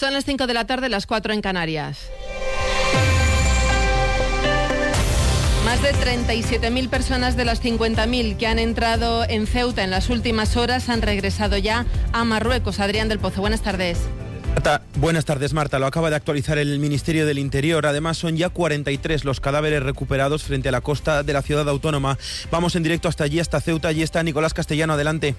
Son las 5 de la tarde, las 4 en Canarias. Más de 37.000 personas de las 50.000 que han entrado en Ceuta en las últimas horas han regresado ya a Marruecos. Adrián del Pozo, buenas tardes. Buenas tardes, Marta. Lo acaba de actualizar el Ministerio del Interior. Además, son ya 43 los cadáveres recuperados frente a la costa de la ciudad autónoma. Vamos en directo hasta allí, hasta Ceuta. Allí está Nicolás Castellano. Adelante.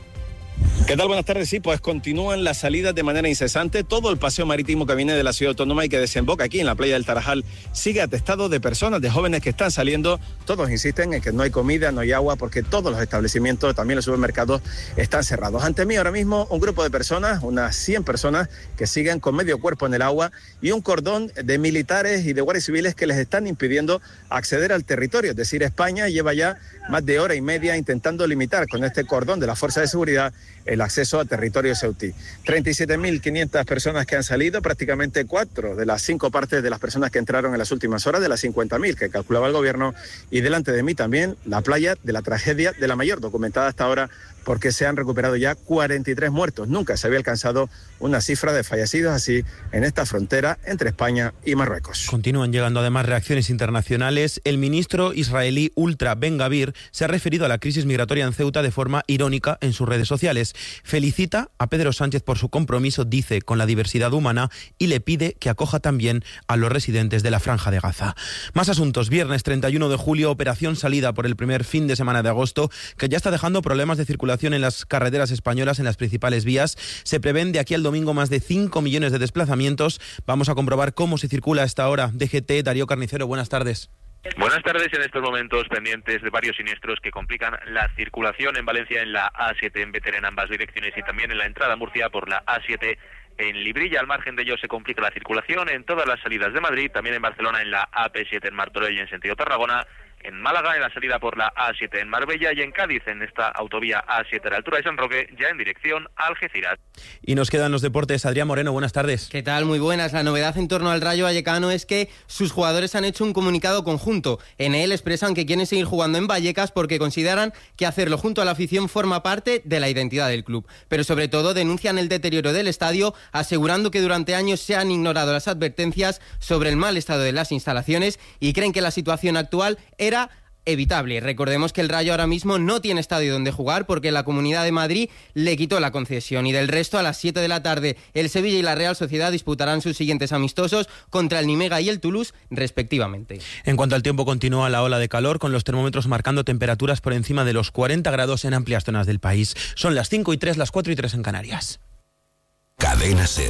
¿Qué tal? Buenas tardes. Sí, pues continúan las salidas de manera incesante. Todo el paseo marítimo que viene de la ciudad autónoma y que desemboca aquí en la playa del Tarajal sigue atestado de personas, de jóvenes que están saliendo. Todos insisten en que no hay comida, no hay agua, porque todos los establecimientos, también los supermercados, están cerrados. Ante mí ahora mismo un grupo de personas, unas 100 personas, que siguen con medio cuerpo en el agua y un cordón de militares y de guardias civiles que les están impidiendo acceder al territorio. Es decir, España lleva ya más de hora y media intentando limitar con este cordón de la Fuerza de Seguridad el acceso a territorio ceutí. 37.500 personas que han salido, prácticamente 4 de las 5 partes de las personas que entraron en las últimas horas de las 50.000 que calculaba el gobierno, y delante de mí también la playa de la tragedia, de la mayor documentada hasta ahora, porque se han recuperado ya 43 muertos. Nunca se había alcanzado una cifra de fallecidos así en esta frontera entre España y Marruecos. Continúan llegando además reacciones internacionales. El ministro israelí Ultra Ben Gavir se ha referido a la crisis migratoria en Ceuta de forma irónica en sus redes sociales. Felicita a Pedro Sánchez por su compromiso, dice, con la diversidad humana, y le pide que acoja también a los residentes de la Franja de Gaza. Más asuntos. Viernes 31 de julio, operación salida por el primer fin de semana de agosto, que ya está dejando problemas de circulación en las carreteras españolas, en las principales vías. Se prevén de aquí al domingo más de 5 millones de desplazamientos. Vamos a comprobar cómo se circula a esta hora. DGT, Darío Carnicero, buenas tardes. Buenas tardes. En estos momentos pendientes de varios siniestros que complican la circulación en Valencia, en la A7 en Bétera en ambas direcciones, y también en la entrada a Murcia por la A7 en Librilla. Al margen de ello se complica la circulación en todas las salidas de Madrid, también en Barcelona en la AP7 en Martorell en sentido Tarragona, en Málaga en la salida por la A7 en Marbella, y en Cádiz en esta autovía A7 a la altura de San Roque, ya en dirección a Algeciras. Y nos quedan los deportes. Adrián Moreno, buenas tardes. ¿Qué tal? Muy buenas. La novedad en torno al Rayo Vallecano es que sus jugadores han hecho un comunicado conjunto. En él expresan que quieren seguir jugando en Vallecas porque consideran que hacerlo junto a la afición forma parte de la identidad del club. Pero sobre todo denuncian el deterioro del estadio, asegurando que durante años se han ignorado las advertencias sobre el mal estado de las instalaciones y creen que la situación actual era evitable. Recordemos que el Rayo ahora mismo no tiene estadio donde jugar porque la Comunidad de Madrid le quitó la concesión, y del resto a las 7 de la tarde el Sevilla y la Real Sociedad disputarán sus siguientes amistosos contra el Nimega y el Toulouse respectivamente. En cuanto al tiempo, continúa la ola de calor con los termómetros marcando temperaturas por encima de los 40 grados en amplias zonas del país. Son las 5:03, las 4:03 en Canarias. Cadena SER.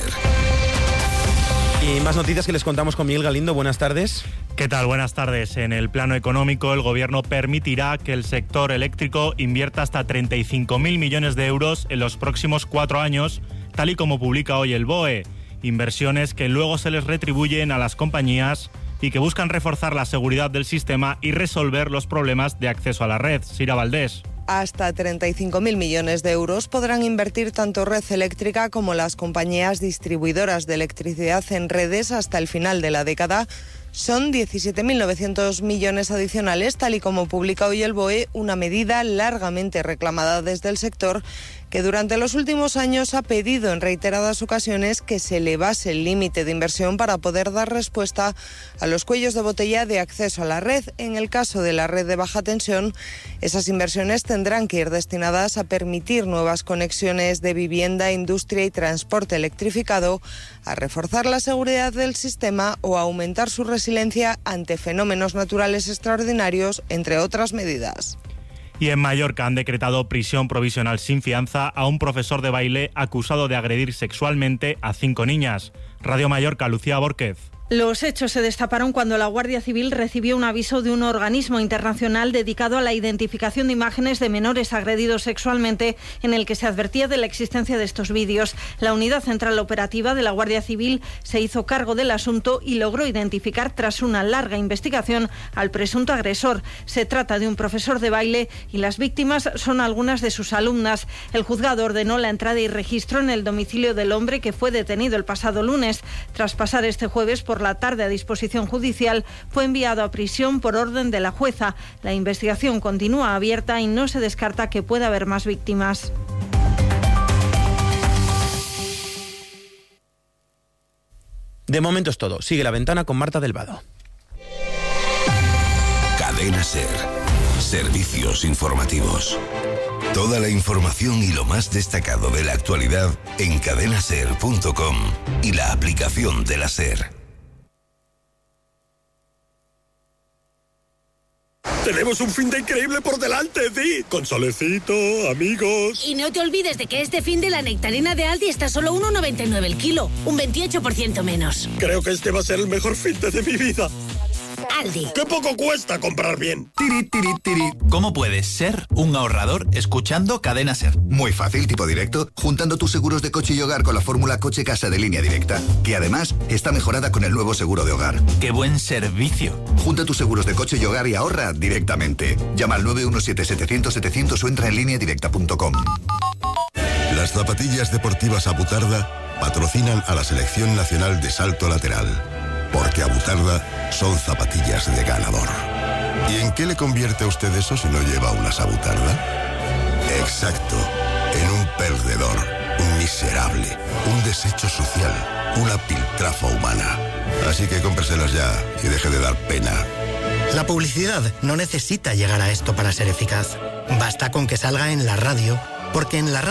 Y más noticias que les contamos con Miguel Galindo. Buenas tardes. ¿Qué tal? Buenas tardes. En el plano económico, el Gobierno permitirá que el sector eléctrico invierta hasta 35.000 millones de euros en los próximos 4 años, tal y como publica hoy el BOE. Inversiones que luego se les retribuyen a las compañías y que buscan reforzar la seguridad del sistema y resolver los problemas de acceso a la red. Sira Valdés. Hasta 35.000 millones de euros podrán invertir tanto Red Eléctrica como las compañías distribuidoras de electricidad en redes hasta el final de la década. Son 17.900 millones adicionales, tal y como publica hoy el BOE, una medida largamente reclamada desde el sector, que durante los últimos años ha pedido en reiteradas ocasiones que se elevase el límite de inversión para poder dar respuesta a los cuellos de botella de acceso a la red. En el caso de la red de baja tensión, esas inversiones tendrán que ir destinadas a permitir nuevas conexiones de vivienda, industria y transporte electrificado, a reforzar la seguridad del sistema o a aumentar su resiliencia ante fenómenos naturales extraordinarios, entre otras medidas. Y en Mallorca han decretado prisión provisional sin fianza a un profesor de baile acusado de agredir sexualmente a 5 niñas. Radio Mallorca, Lucía Bórquez. Los hechos se destaparon cuando la Guardia Civil recibió un aviso de un organismo internacional dedicado a la identificación de imágenes de menores agredidos sexualmente, en el que se advertía de la existencia de estos vídeos. La Unidad Central Operativa de la Guardia Civil se hizo cargo del asunto y logró identificar, tras una larga investigación, al presunto agresor. Se trata de un profesor de baile y las víctimas son algunas de sus alumnas. El juzgado ordenó la entrada y registro en el domicilio del hombre, que fue detenido el pasado lunes. Tras pasar este jueves por la tarde a disposición judicial, fue enviado a prisión por orden de la jueza. La investigación continúa abierta y no se descarta que pueda haber más víctimas. De momento es todo. Sigue La Ventana con Marta del Vado. Cadena SER. Servicios informativos. Toda la información y lo más destacado de la actualidad en cadenaser.com y la aplicación de la SER. Tenemos un fin de increíble por delante, Di. Con solecito, amigos. Y no te olvides de que este fin de la nectarina de Aldi está solo 1,99 el kilo. Un 28% menos. Creo que este va a ser el mejor fin de mi vida. Aldi. ¡Qué poco cuesta comprar bien! Tiri, tiri, tiri. ¿Cómo puedes ser un ahorrador escuchando Cadena SER? Muy fácil, tipo directo, juntando tus seguros de coche y hogar con la fórmula coche-casa de Línea Directa, que además está mejorada con el nuevo seguro de hogar. ¡Qué buen servicio! Junta tus seguros de coche y hogar y ahorra directamente. Llama al 917-700-700 o entra en lineadirecta.com. Las zapatillas deportivas Abutarda patrocinan a la Selección Nacional de Salto Lateral. Porque Abutarda son zapatillas de ganador. ¿Y en qué le convierte a usted eso si no lleva unas Abutarda? Exacto, en un perdedor, un miserable, un desecho social, una piltrafa humana. Así que cómpreselas ya y deje de dar pena. La publicidad no necesita llegar a esto para ser eficaz. Basta con que salga en la radio, porque en la radio